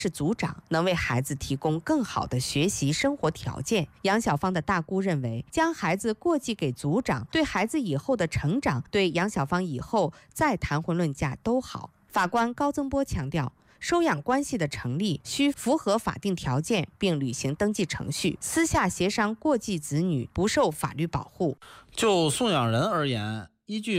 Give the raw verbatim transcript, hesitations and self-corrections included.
是组长能为孩子提供更好的学习生活条件。杨小芳的大姑认为，将孩子过继给组长，对孩子以后的成长，对杨小芳以后再谈婚论嫁都好。法官高增波强调，收养关系的成立需符合法定条件，并履行登记程序，私下协商过继子女不受法律保护。 就送养人而言，依据